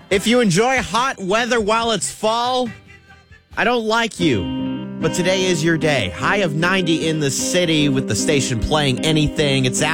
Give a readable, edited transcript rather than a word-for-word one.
If you enjoy hot weather while it's fall, I don't like you. But today is your day. High of 90 in the city with the station playing anything. It's